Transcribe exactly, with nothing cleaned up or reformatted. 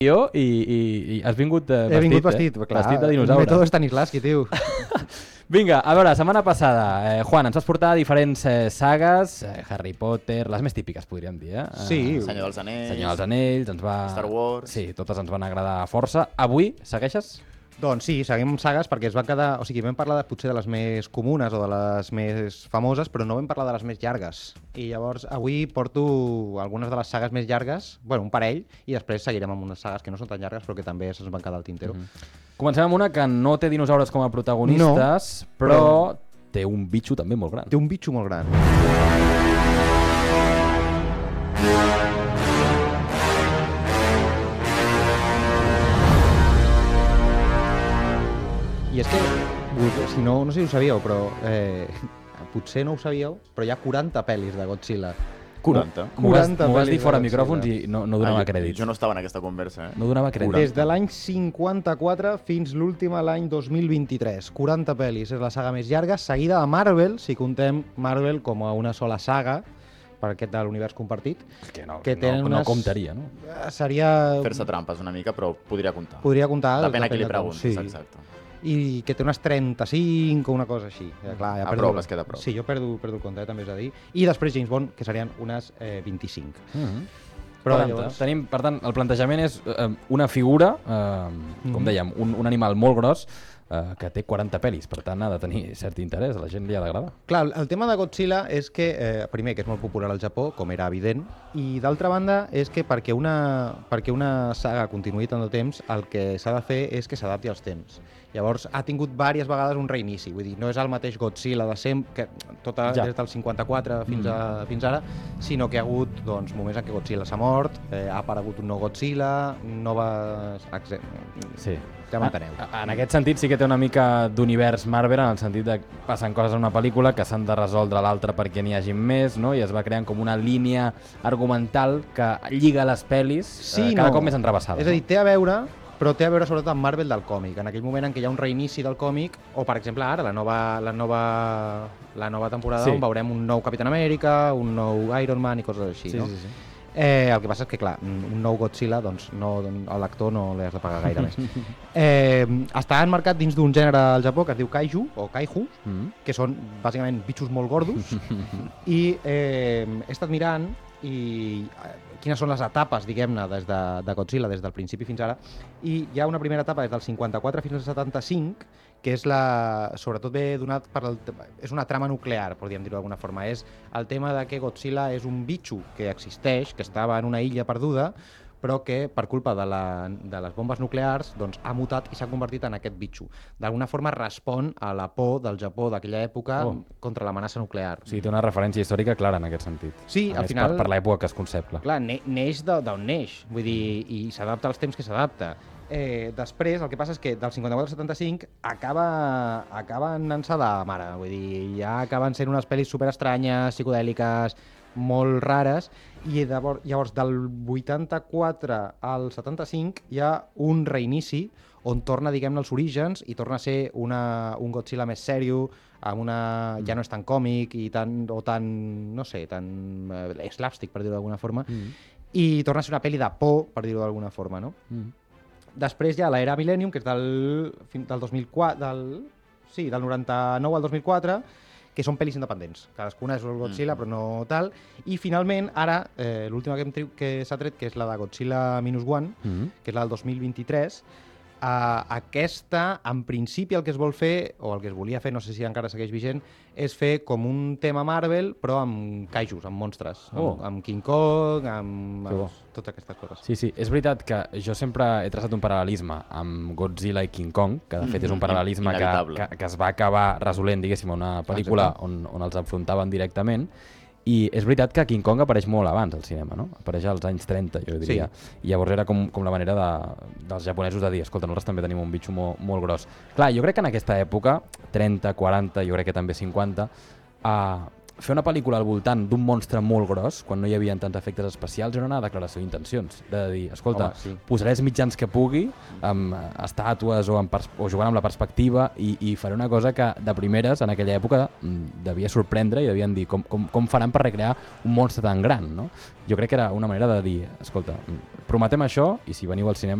i, i, i has vingut eh, vestit, He vingut vestit, eh? clar. Vestit de dinosaure. El mètode Stanislavski, tio. Vinga, a veure, setmana passada, eh, Juan, ens vas portar diferents eh, sagues, eh, Harry Potter, les més típiques, podríem dir, eh? Sí. Eh, Senyor dels Anells. Senyor dels Anells, ens va... Star Wars. Sí, totes ens van agradar força. Avui, segueixes? Doncs sí, seguim sagues perquè es van quedar... O sigui, vam parlar de, potser de les més comunes o de les més famoses, però no vam parlar de les més llargues. I llavors avui porto algunes de les sagues més llargues, bueno, un parell, i després seguirem amb unes sagues que no són tan llargues però que també se'ns van quedar al tintero. Mm-hmm. Comencem amb una que no té dinosaures com a protagonistes, no, però... però té un bitxo també molt gran. Té un bitxo molt gran. I és que, si no, no sé si ho sabíeu, però eh, potser no ho sabíeu, però hi ha quaranta pel·lis de Godzilla. quaranta. M'ho vas, m'ho vas pel·lis dir fora de micròfons Godzilla. i no, no donava ah, jo, crèdit. Jo no estava en aquesta conversa, eh? No donava crèdit. Des de l'any cinquanta-quatre fins l'última, l'any dos mil vint-i-tres. quaranta pel·lis, és la saga més llarga, seguida de Marvel, si contem Marvel com a una sola saga, per aquest de l'univers compartit. Que no, que no, no unes... comptaria, no? Seria... Fer-se trampes una mica, però podria comptar. Podria comptar. Depèn a qui li de com, preguntis, sí. exacte. I que té unes trenta-cinc o una cosa així. Ja, clar, ja A perdo... prop, es queda a prop. Sí, jo perdo, perdo el compte, eh, també és a dir. I després James Bond, que serien unes eh, vint-i-cinc. Mm-hmm. Però quaranta. llavors... Tenim, per tant, el plantejament és eh, una figura, eh, com Mhm. dèiem, un, un animal molt gros, eh, que té quaranta pel·lis, per tant ha de tenir cert interès, a la gent li ha d'agradar. Clar, el tema de Godzilla és que, eh, primer, que és molt popular al Japó, com era evident, i d'altra banda és que perquè una, perquè una saga continuï tant de temps, el que s'ha de fer és que s'adapti als temps. Llavors, ha tingut diverses vegades un reinici, vull dir, no és el mateix Godzilla de sempre, que tota, Ja. des del cinquanta-quatre fins, a, fins ara, sinó que hi ha hagut doncs, moments en què Godzilla s'ha mort, eh, ha aparegut un nou Godzilla, noves... Sí. Ja m'enteneu. En aquest sentit sí que té una mica d'univers Marvel, en el sentit de que passen coses en una pel·lícula que s'han de resoldre a l'altra perquè n'hi hagi més, no? I es va creant com una línia argumental que lliga les pel·lis Sí, eh, cada no. cop més enrabassada. És a dir, té a veure, però té a veure sobretot amb Marvel del còmic, en aquell moment en què hi ha un reinici del còmic, o per exemple ara, la nova, la nova, la nova temporada, Sí. on veurem un nou Capitán Amèrica, un nou Iron Man i coses així, sí, no? sí, sí. Eh, el que passa és que, clar, un nou Godzilla, doncs no, a l'actor no li has de pagar gaire més. Eh, està enmarcat dins d'un gènere al Japó que es diu Kaiju, o Kaiju, Mm. que són bàsicament bitxos molt gordos, i eh, he estat mirant i eh, quines són les etapes, diguem-ne, des de, de Godzilla, des del principi fins ara, i hi ha una primera etapa des del cinquanta-quatre fins al setanta-cinc, que és la, sobretot ve donat per el, és una trama nuclear, podríem dir-ho d'alguna forma. És el tema de que Godzilla és un bitxo que existeix, que estava en una illa perduda, però que per culpa de, la, de les bombes nuclears doncs, ha mutat i s'ha convertit en aquest bitxo. D'alguna forma respon a la por del Japó d'aquella època Oh. contra l'amenaça nuclear. O sigui, té una referència històrica clara en aquest sentit. Sí, A al més, final- Per, per l'època que es concep, clar. Clar, ne neix d'on neix, vull dir, i s'adapta als temps que s'adapta. Eh, després, el que passa és que del cinquanta-quatre al setanta-cinc acaba, acaba anant-se de mare, vull dir, ja acaben sent unes pel·lis superestranyes, psicodèliques, molt rares, i llavors, llavors del vuitanta-quatre al setanta-cinc hi ha un reinici on torna, diguem-ne, als orígens i torna a ser una, un Godzilla més sèrio, amb una... ja no és tan còmic i tan, o tan, no sé, tan eh, slapstick, per dir-ho d'alguna forma, Mm. i torna a ser una pel·li de por, per dir-ho d'alguna forma, no? Mm. Després hi ha l'era Millennium, que és del, fin- del dos mil quatre, del, sí, del noranta-nou al dos mil quatre, que són pel·lis independents. Cadascuna és el Godzilla, Mm. però no tal. I finalment, ara, eh, l'última que, hem tri- que s'ha tret, que és la de Godzilla Minus One, Mm. que és la del dos mil vint-i-tres, Uh, aquesta, en principi, el que es vol fer, o el que es volia fer, no sé si encara segueix vigent, és fer com un tema Marvel, però amb kaijus, amb monstres, Oh. amb, amb King Kong, amb, Que bo. amb totes aquestes coses. Sí, sí, és veritat que jo sempre he traçat un paral·lelisme amb Godzilla i King Kong, que de fet és un Mhm. paral·lelisme que, Inevitable. que, que es va acabar resolent, diguéssim, a una pel·lícula on, on els enfrontaven directament, i és veritat que King Kong apareix molt abans al cinema, no? Apareix als anys trenta, jo diria. I llavors era com, com la manera de, dels japonesos de dir, escolta, nosaltres també tenim un bitxo molt, molt gros. Clar, jo crec que en aquesta època, trenta, quaranta, jo crec que també cinquanta, uh, fer una pel·lícula al voltant d'un monstre molt gros, quan no hi havia tants efectes especials, era una declaració d'intencions. De dir, escolta, Home, sí. posaré els mitjans que pugui, amb estàtues o, amb pers o jugant amb la perspectiva, i, i faré una cosa que de primeres, en aquella època, devia sorprendre i devien dir com, com, com faran per recrear un monstre tan gran, no? Jo crec que era una manera de dir, escolta, prometem això i si veniu al cinema